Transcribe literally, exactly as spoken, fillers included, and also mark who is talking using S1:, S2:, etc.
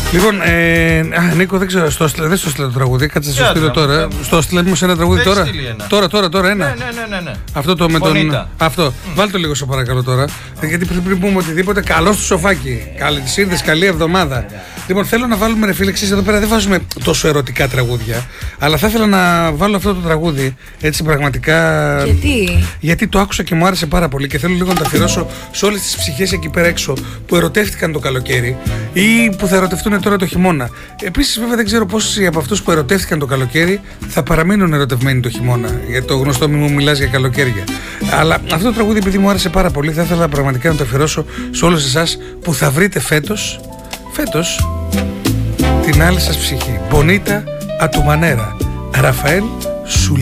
S1: Λοιπόν, ε, α, Νίκο, δεν ξέρω, στο, δεν στο στείλω το τραγούδι, κάτσε να στο στείλω τώρα. Στο στείλω σε ένα τραγούδι τώρα.
S2: Ένα.
S1: Τώρα, τώρα, τώρα, ένα.
S2: Ναι, ναι, ναι, ναι.
S1: Αυτό το με
S2: Bonita.
S1: τον. Αυτό. Mm. Βάλτε το λίγο σε παρακαλώ τώρα. Mm. Γιατί πριν, πριν πούμε οτιδήποτε, καλό στο σοφάκι. Καλή τη ήρθε, καλή εβδομάδα. Λοιπόν, θέλω να βάλουμε ρε φίλε, εξής, εδώ πέρα δεν βάζουμε τόσο ερωτικά τραγούδια. Αλλά θα ήθελα να βάλω αυτό το τραγούδι έτσι πραγματικά.
S3: Γιατί?
S1: Γιατί το άκουσα και μου άρεσε πάρα πολύ και θέλω λίγο να το αφιερώσω σε όλες τις ψυχές εκεί πέρα έξω που ερωτεύτηκαν το καλοκαίρι ή που θα ερωτευτούν τώρα το χειμώνα. Επίσης, βέβαια, δεν ξέρω πόσοι από αυτούς που ερωτεύτηκαν το καλοκαίρι θα παραμείνουν ερωτευμένοι το χειμώνα. Για το γνωστό μη μου μιλάς για καλοκαίρια. Αλλά αυτό το τραγούδι, επειδή μου άρεσε πάρα πολύ, θα ήθελα πραγματικά να το αφιερώσω σε όλους εσάς που θα βρείτε φέτος, φέτος την άλλη σας ψυχή. Bonita a tu manera. Ραφαέλ Σουλ.